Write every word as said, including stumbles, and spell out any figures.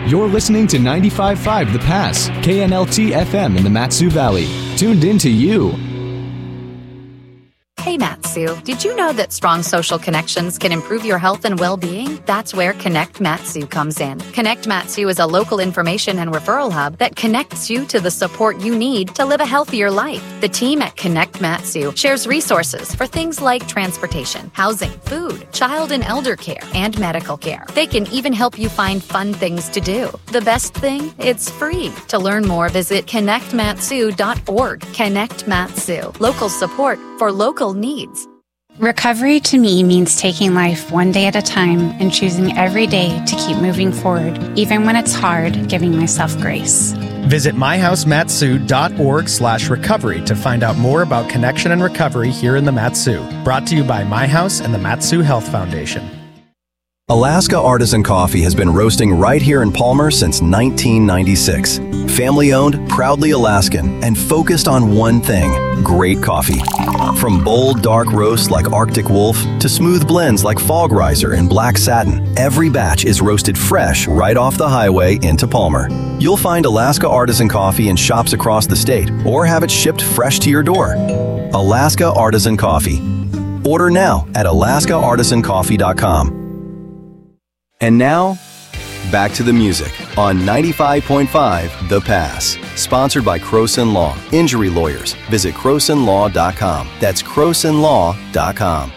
You're listening to ninety-five point five The Pass, K N L T F M in the Mat-Su Valley. Tuned in to you. Hey Mat-Su, did you know that strong social connections can improve your health and well-being? That's where Connect Mat-Su comes in. Connect Mat-Su is a local information and referral hub that connects you to the support you need to live a healthier life. The team at Connect Mat-Su shares resources for things like transportation, housing, food, child and elder care, and medical care. They can even help you find fun things to do. The best thing? It's free. To learn more, visit connect matsu dot org. Connect Mat-Su. Local support for local needs. Recovery to me means taking life one day at a time and choosing every day to keep moving forward, even when it's hard, giving myself grace. Visit my house matsu dot org slash recovery to find out more about connection and recovery here in the Mat-Su. Brought to you by My House and the Mat-Su Health Foundation. Alaska Artisan Coffee has been roasting right here in Palmer since nineteen ninety-six. Family-owned, proudly Alaskan, and focused on one thing, great coffee. From bold, dark roasts like Arctic Wolf to smooth blends like Fog Riser and Black Satin, every batch is roasted fresh right off the highway into Palmer. You'll find Alaska Artisan Coffee in shops across the state or have it shipped fresh to your door. Alaska Artisan Coffee. Order now at alaska artisan coffee dot com. And now, back to the music on ninety-five point five The Pass. Sponsored by Croson Law. Injury lawyers. Visit croson law dot com. That's croson law dot com.